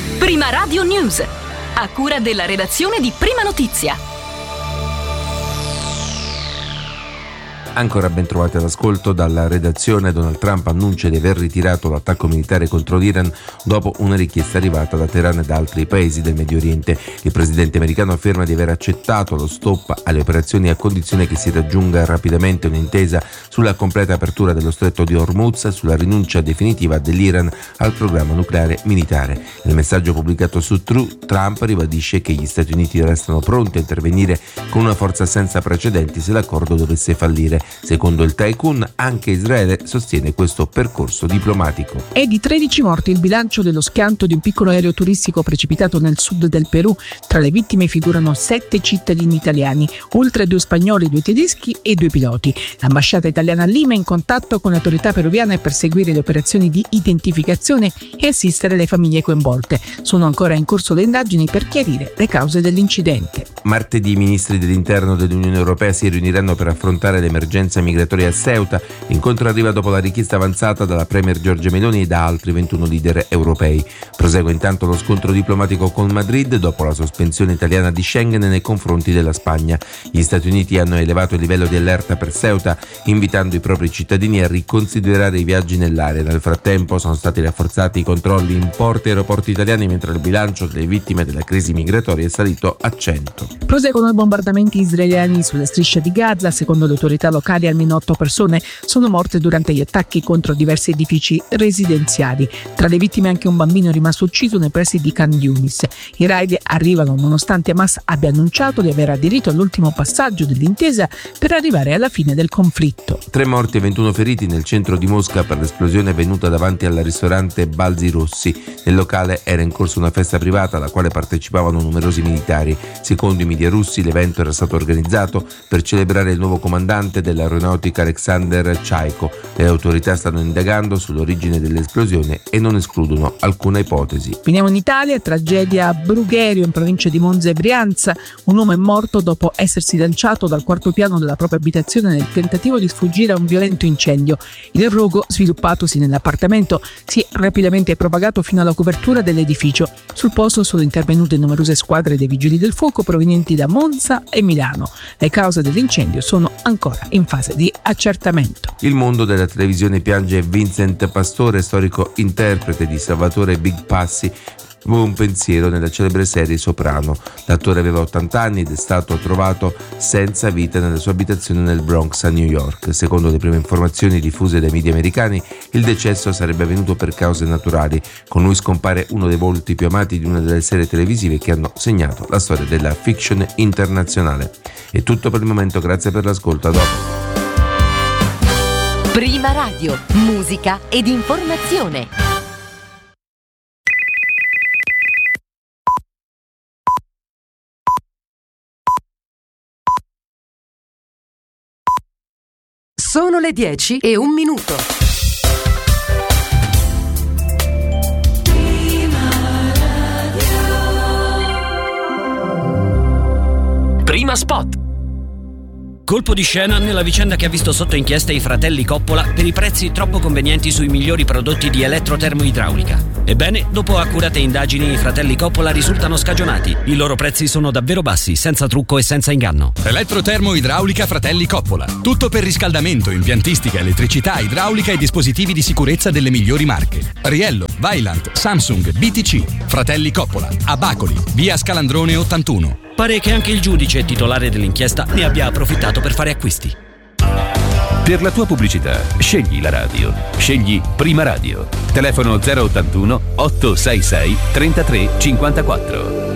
Prima Radio News, a cura della redazione di Prima Notizia. Ancora ben trovati all'ascolto dalla redazione. Donald Trump annuncia di aver ritirato l'attacco militare contro l'Iran dopo una richiesta arrivata da Teheran e da altri paesi del Medio Oriente. Il presidente americano afferma di aver accettato lo stop alle operazioni a condizione che si raggiunga rapidamente un'intesa sulla completa apertura dello stretto di Hormuz e sulla rinuncia definitiva dell'Iran al programma nucleare militare. Nel messaggio pubblicato su Truth, Trump ribadisce che gli Stati Uniti restano pronti a intervenire con una forza senza precedenti se l'accordo dovesse fallire. Secondo il tycoon, anche Israele sostiene questo percorso diplomatico. È di 13 morti il bilancio dello schianto di un piccolo aereo turistico precipitato nel sud del Perù. Tra le vittime figurano 7 cittadini italiani, oltre a 2 spagnoli, 2 tedeschi e 2 piloti. L'ambasciata italiana a Lima è in contatto con le autorità peruviane per seguire le operazioni di identificazione e assistere le famiglie coinvolte. Sono ancora in corso le indagini per chiarire le cause dell'incidente. Martedì i ministri dell'interno dell'Unione Europea si riuniranno per affrontare l'emergenza migratoria a Ceuta. L'incontro arriva dopo la richiesta avanzata dalla premier Giorgia Meloni e da altri 21 leader europei. Prosegue intanto lo scontro diplomatico con Madrid dopo la sospensione italiana di Schengen nei confronti della Spagna. Gli Stati Uniti hanno elevato il livello di allerta per Ceuta, invitando i propri cittadini a riconsiderare i viaggi nell'area. Nel frattempo sono stati rafforzati i controlli in porti e aeroporti italiani, mentre il bilancio delle vittime della crisi migratoria è salito a 100. Proseguono i bombardamenti israeliani sulla striscia di Gaza. Secondo le autorità locali almeno 8 persone sono morte durante gli attacchi contro diversi edifici residenziali. Tra le vittime anche un bambino rimasto ucciso nei pressi di Khan Yunis. I raid arrivano nonostante Hamas abbia annunciato di aver aderito all'ultimo passaggio dell'intesa per arrivare alla fine del conflitto. 3 morti e 21 feriti nel centro di Mosca per l'esplosione avvenuta davanti al ristorante Balzi Rossi. Nel locale era in corso una festa privata alla quale partecipavano numerosi militari. Secondo i media russi l'evento era stato organizzato per celebrare il nuovo comandante dell'aeronautica Alexander Chaiko. Le autorità stanno indagando sull'origine dell'esplosione e non escludono alcuna ipotesi. Finiamo in Italia, tragedia a Brugherio in provincia di Monza e Brianza. Un uomo è morto dopo essersi lanciato dal 4º piano della propria abitazione nel tentativo di sfuggire a un violento incendio. Il rogo, sviluppatosi nell'appartamento, si è rapidamente propagato fino alla copertura dell'edificio. Sul posto sono intervenute numerose squadre dei vigili del fuoco provenienti da Monza e Milano. Le cause dell'incendio sono ancora in fase di accertamento. Il mondo della televisione piange Vincent Pastore, storico interprete di Salvatore Big Passi. Un pensiero nella celebre serie Soprano. L'attore aveva 80 anni ed è stato trovato senza vita nella sua abitazione nel Bronx a New York. Secondo le prime informazioni diffuse dai media americani, il decesso sarebbe avvenuto per cause naturali. Con lui scompare uno dei volti più amati di una delle serie televisive che hanno segnato la storia della fiction internazionale. È tutto per il momento, grazie per l'ascolto, a dopo. Prima Radio, musica ed informazione. Sono le 10:01. Prima Spot. Colpo di scena nella vicenda che ha visto sotto inchiesta i fratelli Coppola per i prezzi troppo convenienti sui migliori prodotti di elettrotermoidraulica. Ebbene, dopo accurate indagini, i fratelli Coppola risultano scagionati. I loro prezzi sono davvero bassi, senza trucco e senza inganno. Elettrotermoidraulica Fratelli Coppola. Tutto per riscaldamento, impiantistica, elettricità, idraulica e dispositivi di sicurezza delle migliori marche. Riello, Vaillant, Samsung, BTC. Fratelli Coppola. A Bacoli, via Scalandrone 81. Pare che anche il giudice titolare dell'inchiesta ne abbia approfittato per fare acquisti. Per la tua pubblicità, scegli la radio. Scegli Prima Radio. Telefono 081 866 3354.